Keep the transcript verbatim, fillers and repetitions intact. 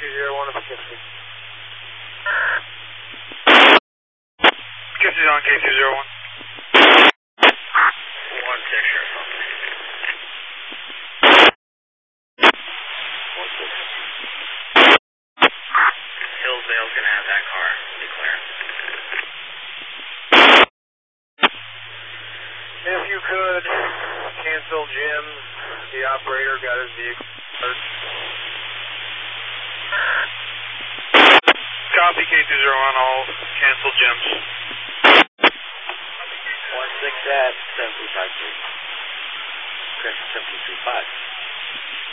two zero one in Poughkeepsie. Poughkeepsie's on K two zero one. One six or something. One six. Hillsdale's gonna have that car. Declare. If you could, cancel Jim. The operator got his vehicle hurt. Copy K two zero one, I'll cancel Jim's. One six at seven two five three. Correct, seven two three five.